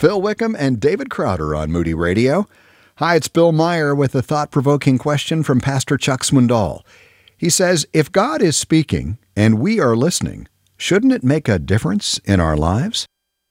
Phil Wickham and David Crowder on Moody Radio. Hi, it's Bill Meyer with a thought-provoking question from Pastor Chuck Swindoll. He says, if God is speaking and we are listening, shouldn't it make a difference in our lives?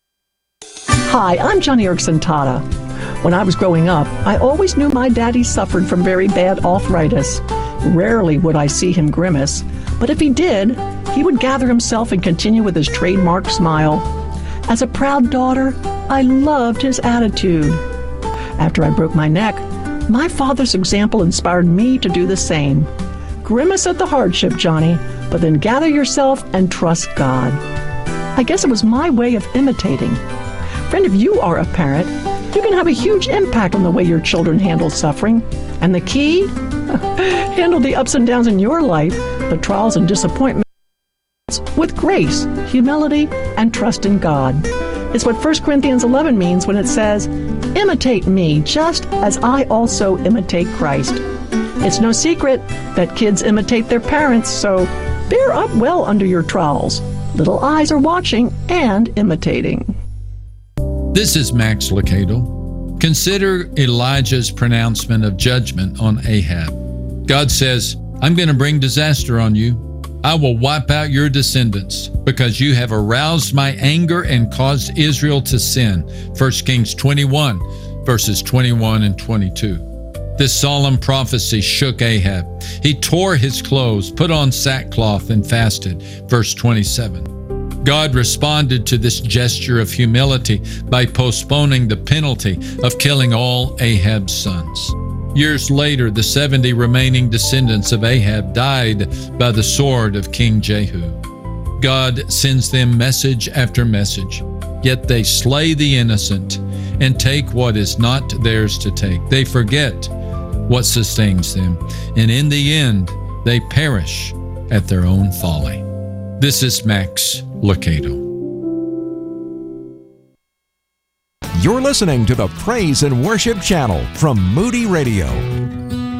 Hi, I'm Johnny Erickson Tata. When I was growing up, I always knew my daddy suffered from very bad arthritis. Rarely would I see him grimace, but if he did, he would gather himself and continue with his trademark smile. As a proud daughter, I loved his attitude. After I broke my neck, my father's example inspired me to do the same. Grimace at the hardship, Johnny, but then gather yourself and trust God. I guess it was my way of imitating. Friend, if you are a parent, you can have a huge impact on the way your children handle suffering. And the key? Handle the ups and downs in your life, the trials and disappointments, with grace, humility, and trust in God. It's what 1 Corinthians 11 means when it says, imitate me just as I also imitate Christ. It's no secret that kids imitate their parents, so bear up well under your trials. Little eyes are watching and imitating. This is Max Lucado. Consider Elijah's pronouncement of judgment on Ahab. God says, I'm going to bring disaster on you. I will wipe out your descendants because you have aroused my anger and caused Israel to sin. 1 Kings 21, verses 21 and 22. This solemn prophecy shook Ahab. He tore his clothes, put on sackcloth, and fasted. Verse 27. God responded to this gesture of humility by postponing the penalty of killing all Ahab's sons. Years later, the 70 remaining descendants of Ahab died by the sword of King Jehu. God sends them message after message, yet they slay the innocent and take what is not theirs to take. They forget what sustains them, and in the end, they perish at their own folly. This is Max Lucado. You're listening to the Praise and Worship Channel from Moody Radio.